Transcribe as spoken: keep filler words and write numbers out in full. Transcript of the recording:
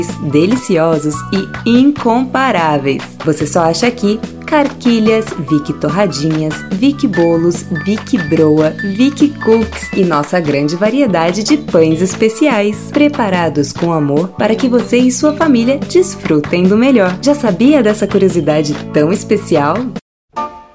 deliciosos e incomparáveis. Você só acha aqui Carquilhas, Vicky Torradinhas, Vicky Bolos, Vicky Broa, Vicky Cooks e nossa grande variedade de pães especiais, preparados com amor para que você e sua família desfrutem do melhor. Já sabia dessa curiosidade tão especial?